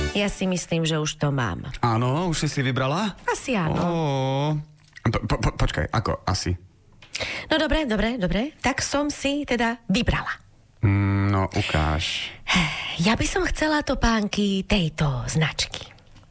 Ja si myslím, že už to mám. Áno, už si vybrala? Asi áno. Počkaj, ako asi? No dobre. Tak som si teda vybrala. No, ukáž. Ja by som chcela topánky tejto značky.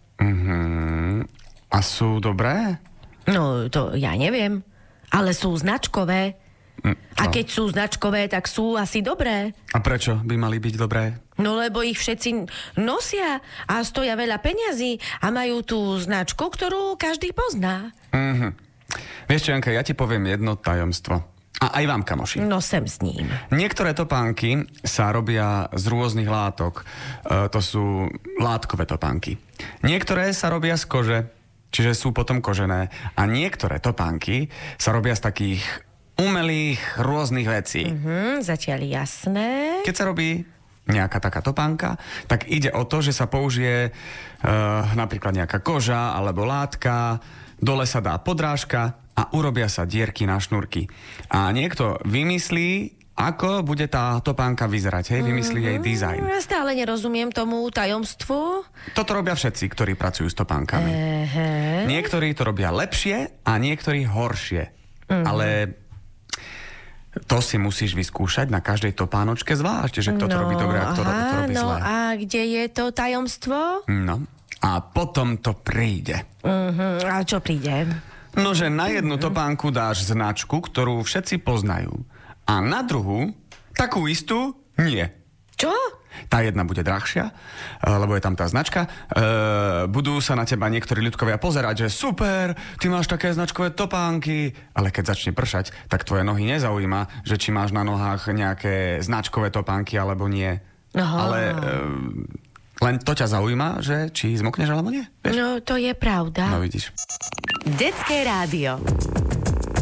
A sú dobré? No, to ja neviem. Ale sú značkové. A keď sú značkové, tak sú asi dobré. A prečo by mali byť dobré? No lebo ich všetci nosia a stoja veľa peňazí a majú tú značku, ktorú každý pozná. Vieš čo, Janka, ja ti poviem jedno tajomstvo. A aj vám, kamoši. No sem s ním. Niektoré topánky sa robia z rôznych látok. To sú látkové topánky. Niektoré sa robia z kože, čiže sú potom kožené. A niektoré topánky sa robia z takých umelých rôznych vecí. Zatiaľ jasné. Keď sa robí nejaká taká topánka, tak ide o to, že sa použije napríklad nejaká koža alebo látka, dole sa dá podrážka a urobia sa dierky na šnúrky. A niekto vymyslí, ako bude tá topánka vyzerať, hej, vymyslí jej dizajn. Ja stále nerozumiem tomu tajomstvu. Toto robia všetci, ktorí pracujú s topánkami. Niektorí to robia lepšie a niektorí horšie. Ale to si musíš vyskúšať na každej topánočke zvlášť, že kto to robí dobre a kto to robí zle. A kde je to tajomstvo? No, a potom to príde. A čo príde? No, že na jednu topánku dáš značku, ktorú všetci poznajú. A na druhú, takú istú, nie. Čo? Tá jedna bude drahšia, lebo je tam tá značka. Budú sa na teba niektorí ľudkovia pozerať, že super, ty máš také značkové topánky. Ale keď začne pršať, tak tvoje nohy nezaujíma, že či máš na nohách nejaké značkové topánky alebo nie. Aha. Ale len to ťa zaujíma, že či zmokneš alebo nie. Vieš? No, to je pravda. No vidíš. Detské rádio.